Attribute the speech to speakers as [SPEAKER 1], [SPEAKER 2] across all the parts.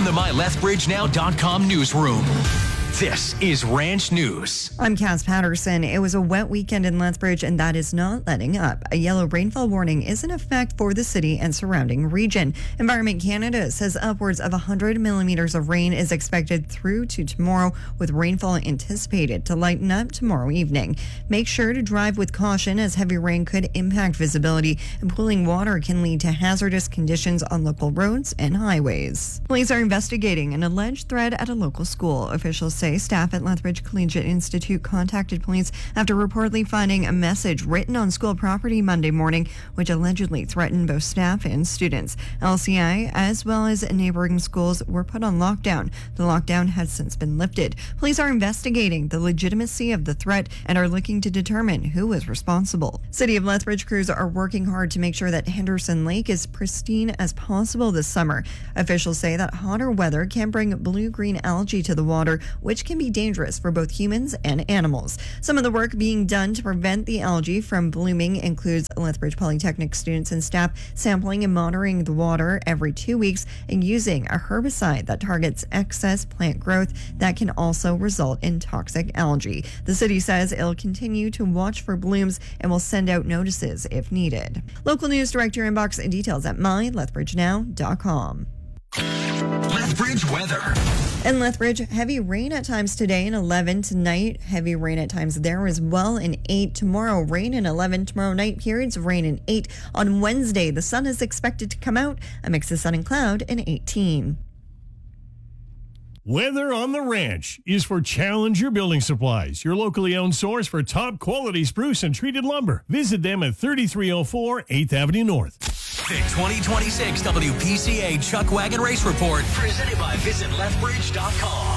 [SPEAKER 1] from the MyLethbridgeNow.com newsroom. This is Ranch News.
[SPEAKER 2] I'm Cass Patterson. It was a wet weekend in Lethbridge, and that is not letting up. A yellow rainfall warning is in effect for the city and surrounding region. Environment Canada says upwards of 100 millimeters of rain is expected through to tomorrow, with rainfall anticipated to lighten up tomorrow evening. Make sure to drive with caution, as heavy rain could impact visibility, and pooling water can lead to hazardous conditions on local roads and highways. Police are investigating an alleged threat at a local school. Officials say staff at Lethbridge Collegiate Institute contacted police after reportedly finding a message written on school property Monday morning, which allegedly threatened both staff and students. LCI, as well as neighboring schools, were put on lockdown. The lockdown has since been lifted. Police are investigating the legitimacy of the threat and are looking to determine who was responsible. City of Lethbridge crews are working hard to make sure that Henderson Lake is pristine as possible this summer. Officials say that hotter weather can bring blue-green algae to the water, which can be dangerous for both humans and animals. Some of the work being done to prevent the algae from blooming includes Lethbridge Polytechnic students and staff sampling and monitoring the water every 2 weeks and using a herbicide that targets excess plant growth that can also result in toxic algae. The city says it'll continue to watch for blooms and will send out notices if needed. Local news, direct your inbox and details at mylethbridgenow.com.
[SPEAKER 1] Lethbridge weather.
[SPEAKER 2] In Lethbridge, heavy rain at times today and 11 tonight. Heavy rain at times there as well in 8. Tomorrow, rain in 11. Tomorrow night, periods of rain in 8. On Wednesday, the sun is expected to come out. A mix of sun and cloud in 18.
[SPEAKER 3] Weather on the Ranch is for Challenger Building Supplies, your locally owned source for top quality spruce and treated lumber. Visit them at 3304 8th Avenue North.
[SPEAKER 1] The 2026 WPCA Chuck Wagon Race Report, presented by VisitLethbridge.com.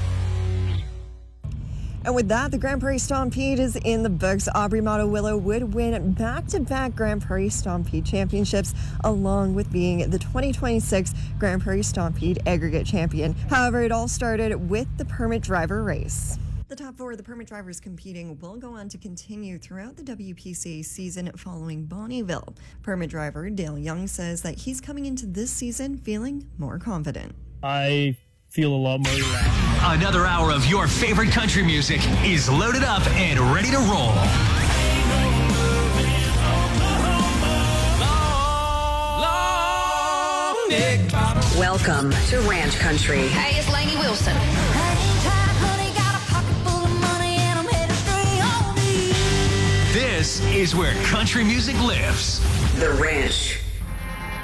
[SPEAKER 2] And with that, the Grand Prairie Stampede is in the books. Aubrey Motto-Willow would win back-to-back Grand Prairie Stampede championships, along with being the 2026 Grand Prairie Stampede aggregate champion. However, it all started with the permit driver race. The top 4 of the permit drivers competing will go on to continue throughout the WPCA season following Bonnieville. Permit driver Dale Young says that he's coming into this season feeling more confident.
[SPEAKER 4] I feel a lot more relaxed.
[SPEAKER 1] Another hour of your favorite country music is loaded up and ready to roll.
[SPEAKER 5] Welcome to Ranch Country.
[SPEAKER 6] Hey, it's Lainey Wilson.
[SPEAKER 1] This is where country music lives.
[SPEAKER 5] The Ranch.